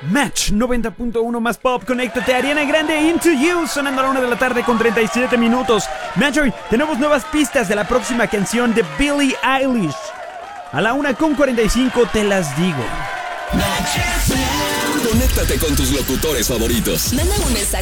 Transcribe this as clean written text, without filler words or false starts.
Match 90.1 más pop, conéctate a Ariana Grande, Into You, sonando a la 1 de la tarde con 37 minutos. Match, tenemos nuevas pistas de la próxima canción de Billie Eilish. A la 1:45 te las digo. Conéctate con tus locutores favoritos. Manda un mensaje